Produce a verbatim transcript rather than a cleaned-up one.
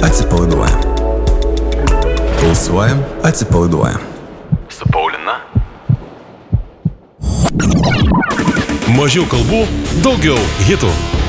atsipalaiduojam. Pulsuojam, atsipalaiduojam. Su Paulina. Mažiau kalbų, daugiau hitų.